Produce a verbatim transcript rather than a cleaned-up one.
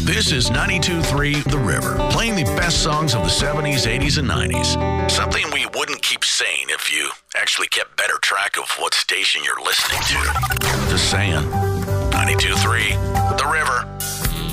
This is ninety-two point three The River, playing the best songs of the seventies, eighties, and nineties. Something we wouldn't keep saying if you actually kept better track of what station you're listening to. Just saying. ninety-two point three